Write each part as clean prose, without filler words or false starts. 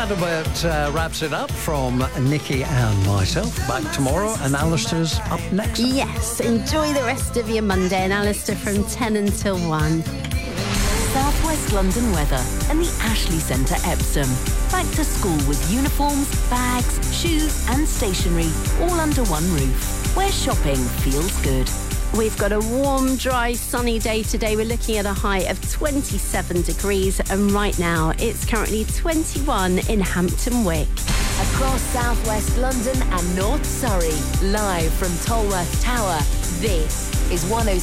That about wraps it up from Nikki and myself. Back tomorrow, and Alistair's up next. Yes, enjoy the rest of your Monday, and Alistair from 10 until 1. South West London weather and the Ashley Centre, Epsom. Back to school with uniforms, bags, shoes and stationery all under one roof, where shopping feels good. We've got a warm, dry, sunny day today. We're looking at a high of 27 degrees, and right now it's currently 21 in Hampton Wick. Across South West London and North Surrey, live from Tolworth Tower, this is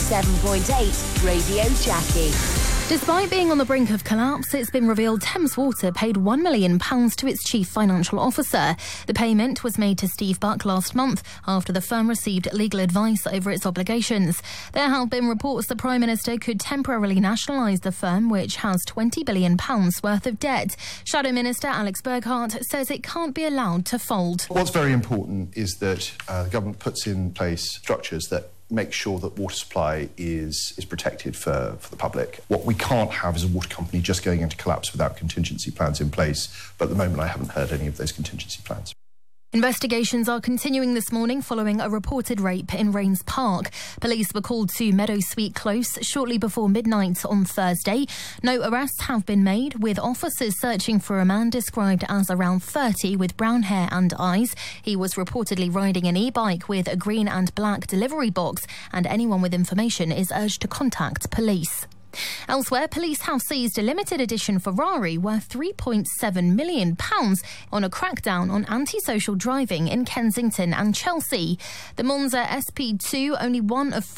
107.8 Radio Jackie. Despite being on the brink of collapse, it's been revealed Thames Water paid £1 million to its chief financial officer. The payment was made to Steve Buck last month after the firm received legal advice over its obligations. There have been reports the Prime Minister could temporarily nationalise the firm, which has £20 billion worth of debt. Shadow Minister Alex Burghart says it can't be allowed to fold. What's very important is that the government puts in place structures that make sure that water supply is protected for the public. What we can't have is a water company just going into collapse without contingency plans in place, but at the moment I haven't heard any of those contingency plans. Investigations are continuing this morning following a reported rape in Rains Park. Police were called to Meadowsweet Close shortly before midnight on Thursday. No arrests have been made, with officers searching for a man described as around 30 with brown hair and eyes. He was reportedly riding an e-bike with a green and black delivery box, and anyone with information is urged to contact police. Elsewhere, police have seized a limited edition Ferrari worth £3.7 million on a crackdown on antisocial driving in Kensington and Chelsea. The Monza SP2, only one of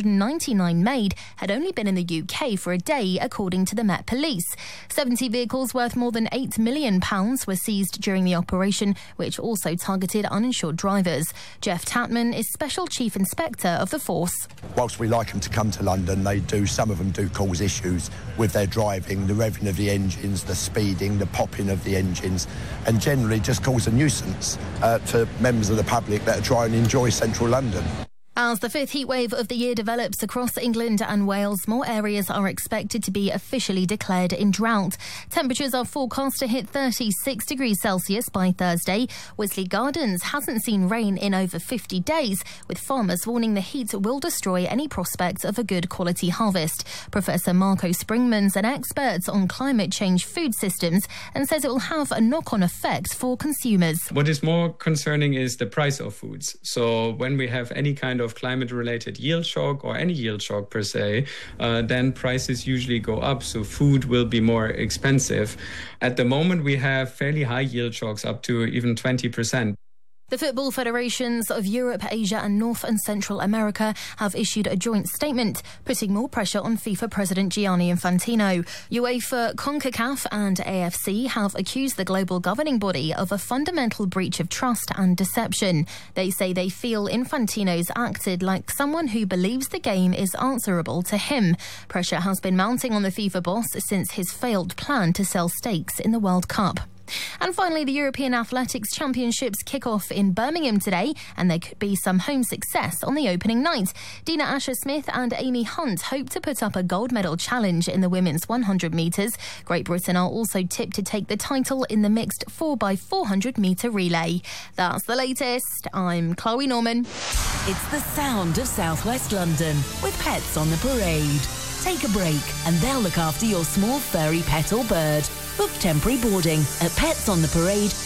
499 made, had only been in the UK for a day, according to the Met Police. 70 vehicles worth more than £8 million were seized during the operation, which also targeted uninsured drivers. Jeff Tatman is Special Chief Inspector of the force. Whilst we like them to come to London, some of them do cause issues with their driving, the revving of the engines, the speeding, the popping of the engines, and generally just cause a nuisance to members of the public that are trying to enjoy central London. As the fifth heatwave of the year develops across England and Wales, more areas are expected to be officially declared in drought. Temperatures are forecast to hit 36 degrees Celsius by Thursday. Wisley Gardens hasn't seen rain in over 50 days, with farmers warning the heat will destroy any prospect of a good quality harvest. Professor Marco Springman's an expert on climate change food systems and says it will have a knock-on effect for consumers. What is more concerning is the price of foods. So when we have any kind of climate-related yield shock or any yield shock per se, then prices usually go up, so food will be more expensive. At the moment, we have fairly high yield shocks, up to even 20%. The football federations of Europe, Asia and North and Central America have issued a joint statement putting more pressure on FIFA President Gianni Infantino. UEFA, CONCACAF and AFC have accused the global governing body of a fundamental breach of trust and deception. They say they feel Infantino's acted like someone who believes the game is answerable to him. Pressure has been mounting on the FIFA boss since his failed plan to sell stakes in the World Cup. And finally, the European Athletics Championships kick off in Birmingham today, and there could be some home success on the opening night. Dina Asher-Smith and Amy Hunt hope to put up a gold medal challenge in the women's 100 metres. Great Britain are also tipped to take the title in the mixed 4x400 metre relay. That's the latest. I'm Chloe Norman. It's the sound of South West London with Pets on the Parade. Take a break and they'll look after your small furry pet or bird. Book temporary boarding at Pets on the Parade.